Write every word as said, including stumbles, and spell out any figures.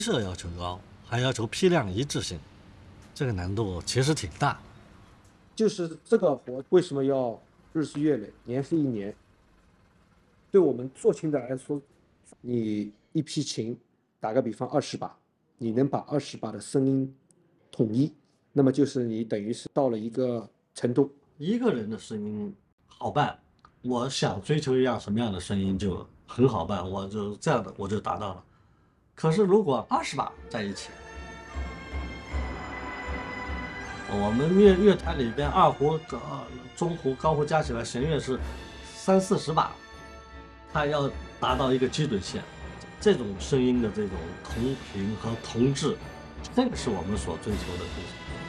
设要求高，还要求批量一致性，这个难度其实挺大。 就是这个活为什么要日积月累，年复一年？对我们做琴的来说，你一批琴，打个比方二十把，你能把二十把的声音统一，那么就是你等于是到了一个程度。 一个人的声音好办，我想追求一样什么样的声音就很好办，我就这样的我就达到了。可是如果二十把在一起，我们乐乐团里边二胡、呃中胡、高胡加起来，弦乐是三四十把，它要达到一个基准线，这种声音的这种同频和同质，这个是我们所追求的东西。